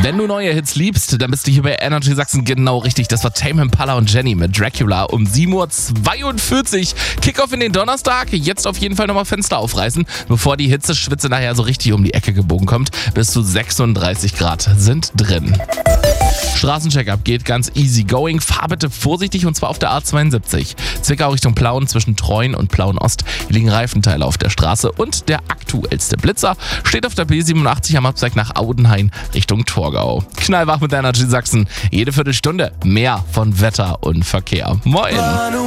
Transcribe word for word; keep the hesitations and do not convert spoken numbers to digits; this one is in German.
Wenn du neue Hits liebst, dann bist du hier bei Energy Sachsen genau richtig. Das war Tame Impala und Jenny mit Dracula um sieben Uhr zweiundvierzig. Kickoff in den Donnerstag. Jetzt auf jeden Fall nochmal Fenster aufreißen, bevor die Hitzeschwitze nachher so richtig um die Ecke gebogen kommt. Bis zu sechsunddreißig Grad sind drin. Straßencheckup geht ganz easy going. Fahr bitte vorsichtig und zwar auf der A zweiundsiebzig. Zwickau Richtung Plauen zwischen Treuen und Plauen-Ost. Hier liegen Reifenteile auf der Straße und der aktuellste Blitzer steht auf der B siebenundachtzig am Abzweig nach Audenhain Richtung Torgau. Knallwach mit Energy Sachsen. Jede Viertelstunde mehr von Wetter und Verkehr. Moin!